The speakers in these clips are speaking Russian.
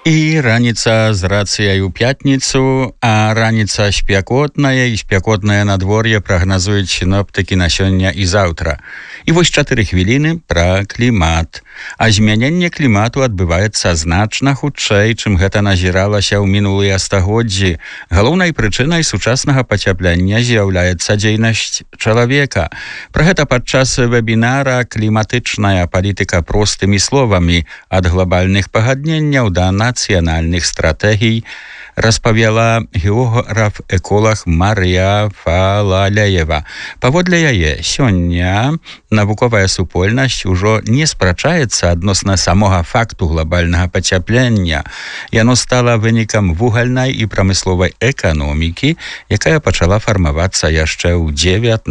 І раніца з рацыяй у пятніцу, а раніца спякотная і спякотнае надвор'е прагназуюць сіноптыкі на сёння і заўтра. І вось 4 хвіліны пра клімат. А змяненне клімату адбываецца значна хутчэй, чым гэта назіралася ў мінулыя стагоддзі. Галоўнай прычынай сучаснага пацяплення з'яўляецца дзейнасць чалавека. Пра гэта падчас вебінара «Кліматычная палітыка простымі словамі ад глобальных пагадненняў да нацыянальных стратэгій» распавяла географ-эколог Марыя Фалаляева. Паводле яе, сёння навуковая супольнасць ужо не спрачаецца адносна самога факту глобальнага пацяплення. Яно стала вынікам вугальнай і прамысловай эканомікі, якая пачала фармавацца яшчэ ў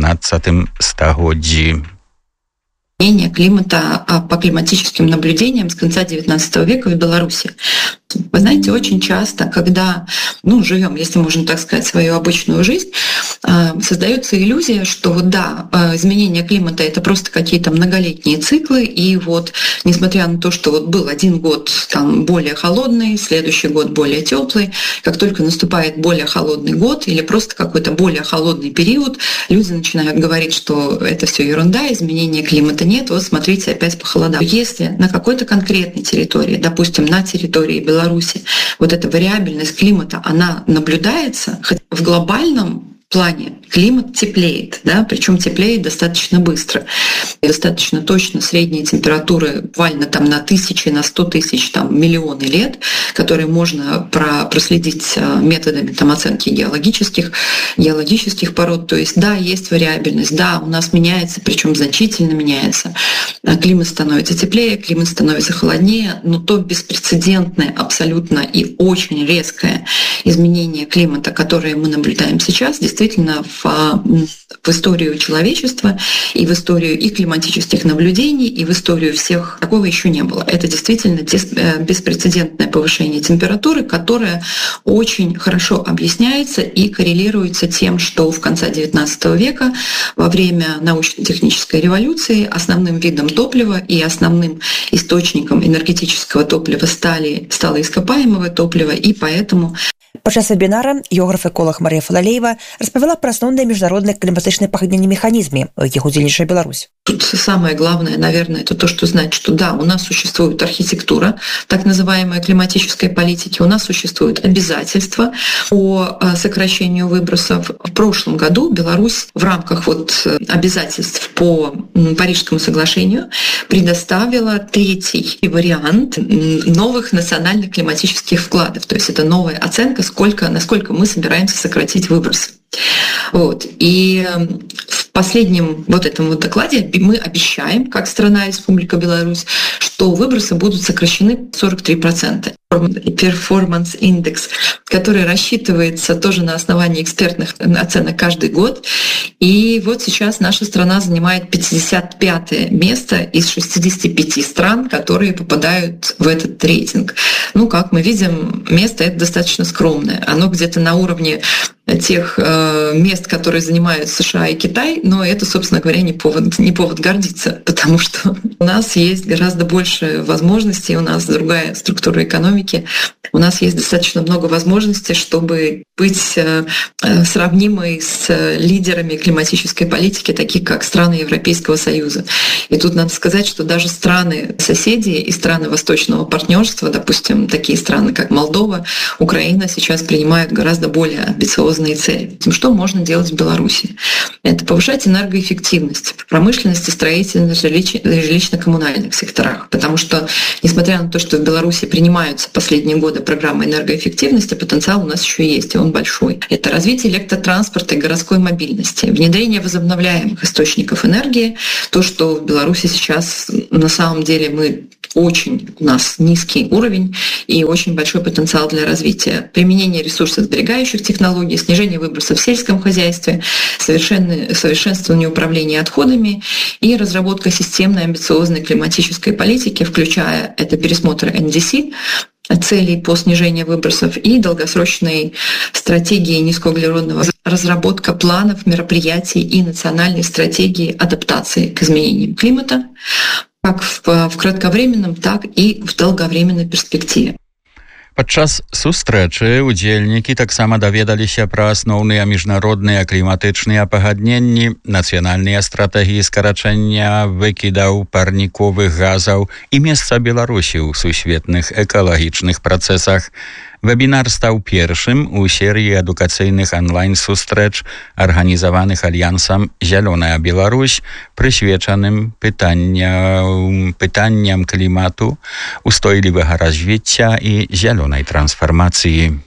19 стагоддзі. Изменение климата по климатическим наблюдениям с конца XIX века в Беларуси. Вы знаете, очень часто, когда живем, если можно так сказать, свою обычную жизнь, создается иллюзия, что изменение климата — это просто какие-то многолетние циклы, и несмотря на то, что был один год более холодный, следующий год более теплый, как только наступает более холодный год или просто какой-то более холодный период, люди начинают говорить, что это все ерунда, изменения климата нет, вот смотрите, опять похолодало. Если на какой-то конкретной территории, допустим, на территории Беларуси, эта вариабельность климата, она наблюдается, хотя в глобальном плане климат теплеет, причем теплеет достаточно быстро. И достаточно точно средние температуры буквально на тысячи, на 100 тысяч, миллионы лет, которые можно проследить методами оценки геологических пород. То есть есть вариабельность, у нас меняется, причем значительно меняется. Климат становится теплее, климат становится холоднее, но то беспрецедентное абсолютно и очень резкое изменение климата, которое мы наблюдаем сейчас, действительно в историю человечества и в историю и климатических наблюдений, и в историю всех такого еще не было. Это действительно беспрецедентное повышение температуры, которое очень хорошо объясняется и коррелируется тем, что в конце XIX века во время научно-технической революции основным видом топлива и основным источником энергетического топлива стало ископаемое топливо, и поэтому Падчас вебінара географ-эколог Марія Фалалеева распавяла пра асноўныя міжнародныя кліматычныя пагадненні механізмы, у якіх удзельнічае Беларусь. Тут самое главное, наверное, это то, что знать, что у нас существует архитектура так называемой климатической политики, у нас существуют обязательства по сокращению выбросов. В прошлом году Беларусь в рамках обязательств по Парижскому соглашению предоставила третий вариант новых национальных климатических вкладов. То есть это новая оценка, насколько мы собираемся сократить выбросы. И в последнем этом докладе мы обещаем, как страна Республика Беларусь, что выбросы будут сокращены 43%. Перформанс индекс, который рассчитывается тоже на основании экспертных оценок каждый год. И сейчас наша страна занимает 55 место из 65 стран, которые попадают в этот рейтинг. Как мы видим, место это достаточно скромное. Оно где-то на уровне тех мест, которые занимают США и Китай, но это, собственно говоря, не повод гордиться, потому что у нас есть гораздо больше возможностей, у нас другая структура экономики, у нас есть достаточно много возможностей, чтобы быть сравнимой с лидерами климатической политики, таких как страны Европейского Союза. И тут надо сказать, что даже страны-соседи и страны Восточного партнерства, допустим, такие страны, как Молдова, Украина, сейчас принимают гораздо более амбициозные цели. Что можно делать в Беларуси? Это повышать энергоэффективность в промышленности, строительных, жилищно-коммунальных секторах. Потому что, несмотря на то, что в Беларуси принимаются последние годы программы энергоэффективности, потенциал у нас еще есть, и он большой. Это развитие электротранспорта и городской мобильности, внедрение возобновляемых источников энергии. То, что в Беларуси сейчас на самом деле у нас низкий уровень и очень большой потенциал для развития. Применение ресурсосберегающих технологий, снижение выбросов в сельском хозяйстве, совершенствование управления отходами и разработка системной амбициозной климатической политики, включая пересмотр НДС, целей по снижению выбросов и долгосрочной стратегии низкоуглеродного разработка планов, мероприятий и национальной стратегии адаптации к изменениям климата, как в кратковременном, так и в долговременной перспективе. Падчас сустрэчы удзельнікі таксама даведаліся пра асноўныя міжнародныя кліматычныя пагадненні, нацыянальныя стратэгіі скарачэння выкідаў парніковых газаў і месца Беларусі ў сусветных экалагічных працэсах. Вебінар стаў першым у серыі адукацыйных онлайн-сустрэч, арганізаваных альянсам «Зялёная Беларусь», прысвечаным пытанням клімату, устойлівага развіцця і зялёнай трансфармацыі.